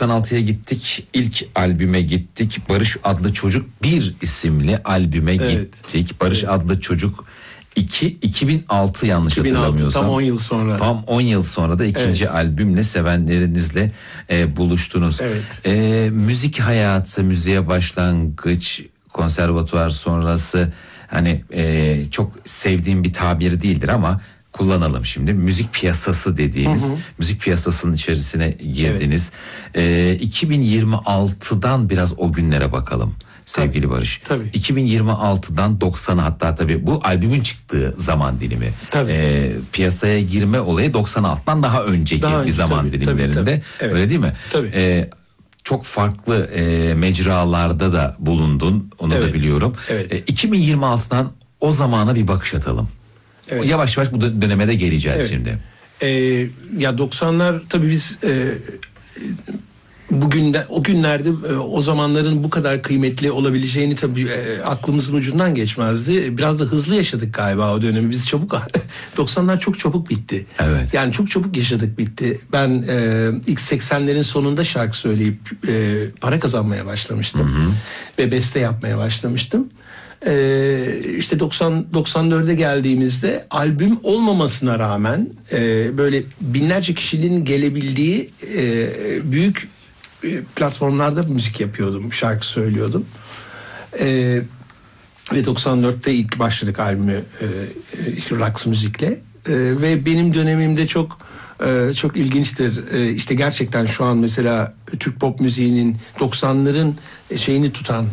96'ya gittik. İlk albüme gittik. Barış Adlı Çocuk 1 isimli albüme gittik. Barış Adlı Çocuk 2006 yanlış 2006, hatırlamıyorsam. tam 10 yıl sonra. Tam 10 yıl sonra da ikinci albümle sevenlerinizle buluştunuz. Müzik hayatı, müziğe başlangıç, konservatuvar sonrası hani çok sevdiğim bir tabiri değildir ama kullanalım şimdi. Müzik piyasası dediğimiz müzik piyasasının içerisine girdiniz. 2026'dan biraz o günlere bakalım. Sevgili Barış. Tabii. 2026'dan 90'a, hatta tabii bu albümün çıktığı zaman dilimi. Piyasaya girme olayı 96'dan daha önceki bir zaman dilimlerinde. Evet. Öyle değil mi? Tabii. Çok farklı mecralarda da bulundun. Onu da biliyorum. 2026'dan o zamana bir bakış atalım. Yavaş yavaş bu döneme de geleceğiz şimdi. Ya 90'lar tabii biz o günlerde o zamanların bu kadar kıymetli olabileceğini tabii aklımızın ucundan geçmezdi. Biraz da hızlı yaşadık galiba o dönemi. Biz çabuk 90'lar çok çabuk bitti. Evet. Yani çok çabuk yaşadık, bitti. Ben ilk 80'lerin sonunda şarkı söyleyip para kazanmaya başlamıştım. Ve beste yapmaya başlamıştım. İşte 94'e geldiğimizde albüm olmamasına rağmen böyle binlerce kişinin gelebildiği büyük platformlarda müzik yapıyordum, şarkı söylüyordum. Ve 94'te ilk başladık albümü Rax müzikle. Ve benim dönemimde çok ilginçtir. İşte gerçekten şu an mesela Türk pop müziğinin 90'ların şeyini tutan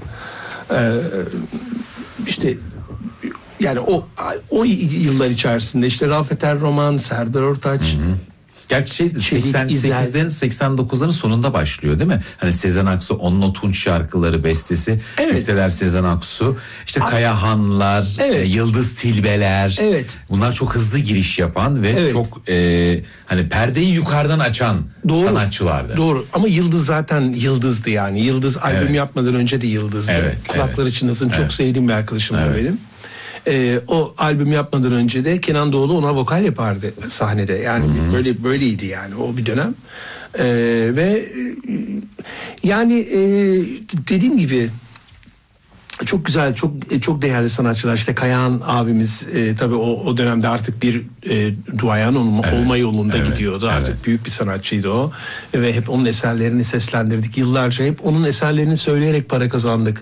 işte yani o yıllar içerisinde işte Rafet Er-Roman, Serdar Ortaç. Gerçi 88'lerin 89'ların sonunda başlıyor değil mi? Hani Sezen Aksu, Onno Tunç şarkıları bestesi, Müfteler Sezen Aksu, işte Kayahanlar, Yıldız Tilbeler. Bunlar çok hızlı giriş yapan ve çok hani perdeyi yukarıdan açan sanatçılardı. Doğru, ama Yıldız zaten Yıldız'dı yani. Yıldız albüm yapmadan önce de Yıldız'dı. Kulakları çınlasın, çok sevdiğim bir arkadaşım var benim. O albüm yapmadan önce de Kenan Doğulu ona vokal yapardı sahnede. Yani böyleydi yani o bir dönem. Ve yani dediğim gibi çok güzel, çok değerli sanatçılar. İşte Kayahan abimiz tabii o dönemde artık bir duayen olma yolunda gidiyordu. Artık büyük bir sanatçıydı o. Ve hep onun eserlerini seslendirdik. Yıllarca hep onun eserlerini söyleyerek para kazandık.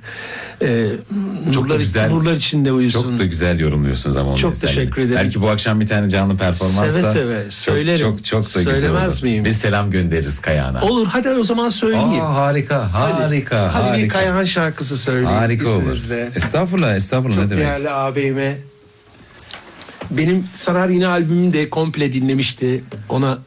Nurlar içinde uyusun. Çok da güzel yorumluyorsunuz ama onun çok eserlerini. Teşekkür ederim. Belki bu akşam bir tane canlı performansta. Seve söylerim. Çok da güzel olur. Söylemez miyim? Bir selam göndeririz Kayahan'a. Olur, hadi o zaman söyleyeyim. Harika. Hadi bir Kayahan şarkısı söyleyeyim. Harika olur. Estağfurullah çok ne demek. Çok değerli ağabeyime. Benim Sarar Yine albümümü de komple dinlemişti. Ona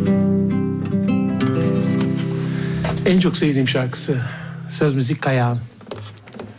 en çok sevdiğim şarkısı. Söz müzik Kayahan.